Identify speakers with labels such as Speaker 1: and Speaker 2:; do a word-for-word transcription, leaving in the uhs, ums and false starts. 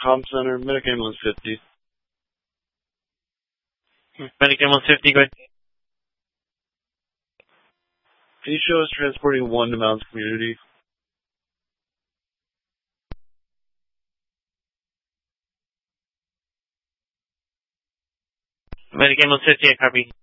Speaker 1: Comm Center, Medic Ambulance fifty.
Speaker 2: Medic Ambulance fifty, go ahead.
Speaker 1: Can you show us transporting one to Mounds Community?
Speaker 2: Medic Ambulance fifty, I copy.